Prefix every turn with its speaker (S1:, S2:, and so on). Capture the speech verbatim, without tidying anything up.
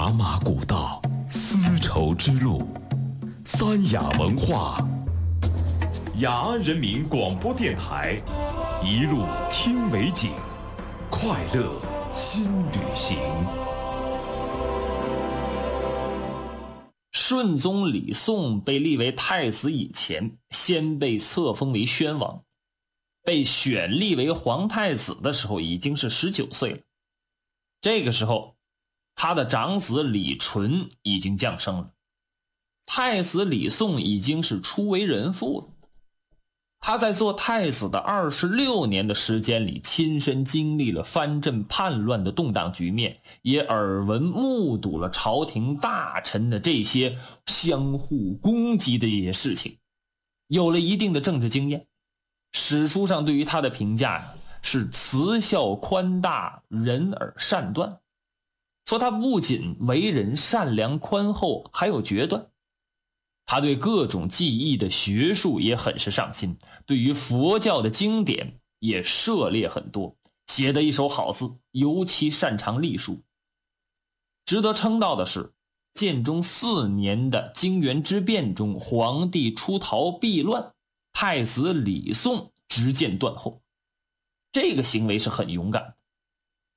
S1: 茶马古道，丝绸之路，三雅文化，雅安人民广播电台，一路听美景，快乐新旅行。
S2: 顺宗李诵被立为太子以前，先被册封为宣王，被选立为皇太子的时候已经是十九岁了。这个时候他的长子李纯已经降生了，太子李诵已经是初为人父了。他在做太子的二十六年的时间里，亲身经历了藩镇叛乱的动荡局面，也耳闻目睹了朝廷大臣的这些相互攻击的一些事情，有了一定的政治经验。史书上对于他的评价是慈孝宽大，仁而善断，说他不仅为人善良宽厚，还有决断。他对各种技艺的学术也很是上心，对于佛教的经典也涉猎很多，写得一手好字，尤其擅长隶书。值得称道的是，建中四年的泾原之变中，皇帝出逃避乱，太子李诵执剑断后，这个行为是很勇敢